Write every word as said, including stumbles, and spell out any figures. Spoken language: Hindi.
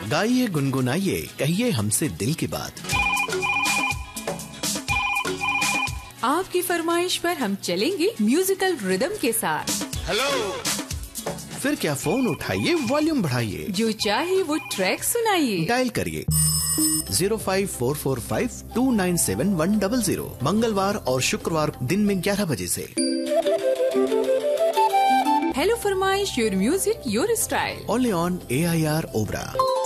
गाइए गुनगुनाइए कहिए हमसे दिल की बात। आपकी फरमाइश पर हम चलेंगे म्यूजिकल रिदम के साथ। हेलो, फिर क्या फोन उठाइए, वॉल्यूम बढ़ाइए, जो चाहे वो ट्रैक सुनाइए। डायल करिए zero five four four five to nine seven one double zero, मंगलवार और शुक्रवार दिन में ग्यारह बजे से। हेलो फरमाइश, your music your style, only on A I R Obra.